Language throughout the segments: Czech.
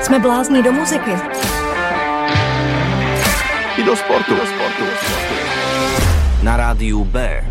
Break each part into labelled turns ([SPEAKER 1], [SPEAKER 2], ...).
[SPEAKER 1] Jsme blázní do muziky.
[SPEAKER 2] I do sportu.
[SPEAKER 3] Na rádiu B.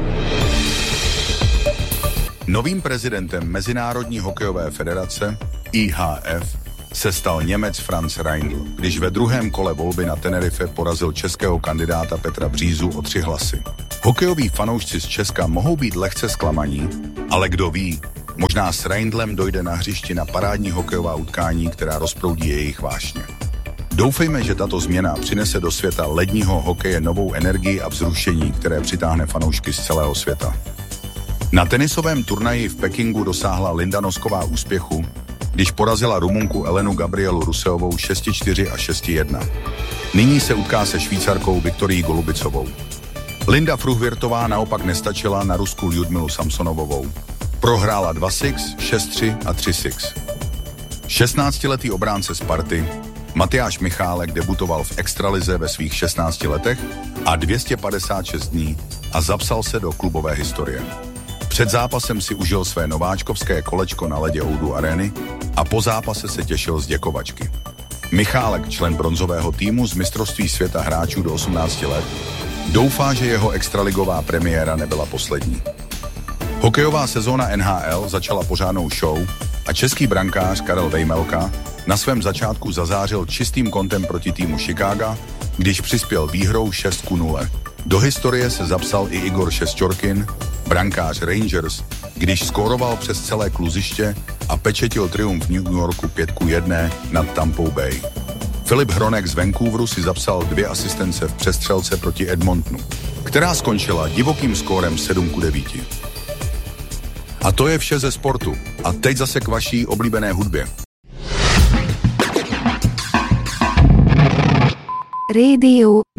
[SPEAKER 2] Novým prezidentem Mezinárodní hokejové federace IHF se stal Němec Franz Reindl, když ve druhém kole volby na Tenerife porazil českého kandidáta Petra Břízu o 3 hlasy. Hokejoví fanoušci z Česka mohou být lehce zklamaní, ale kdo ví, možná s Reindlem dojde na hřišti na parádní hokejová utkání, která rozproudí jejich vášně. Doufejme, že tato změna přinese do světa ledního hokeje novou energii a vzrušení, které přitáhne fanoušky z celého světa. Na tenisovém turnaji v Pekingu dosáhla Linda Nosková úspěchu, když porazila Rumunku Elenu Gabrielu Ruseovou 6-4 a 6-1. Nyní se utká se Švýcarkou Viktorií Golubicovou. Linda Fruhvirtová naopak nestačila na Rusku Ljudmilu Samsonovovou. Prohrála 2-6, 6-3 a 3-6. 16-letý obránce Sparty Matyáš Michálek debutoval v extralize ve svých 16 letech a 256 dní a zapsal se do klubové historie. Před zápasem si užil své nováčkovské kolečko na ledě O2 Areny a po zápase se těšil z děkovačky. Michálek, člen bronzového týmu z mistrovství světa hráčů do 18 let, doufá, že jeho extraligová premiéra nebyla poslední. Hokejová sezóna NHL začala pořádnou show a český brankář Karel Vejmelka na svém začátku zazářil čistým kontem proti týmu Chicaga, když přispěl výhrou 6-0. Do historie se zapsal i Igor Šesťorkin, brankář Rangers, když skóroval přes celé kluziště a pečetil triumf v New Yorku 5-1 nad Tampou Bay. Filip Hronek z Vancouveru si zapsal 2 asistence v přestřelce proti Edmontonu, která skončila divokým skórem 7-9. A to je vše ze sportu. A teď zase k vaší oblíbené hudbě.
[SPEAKER 4] Radio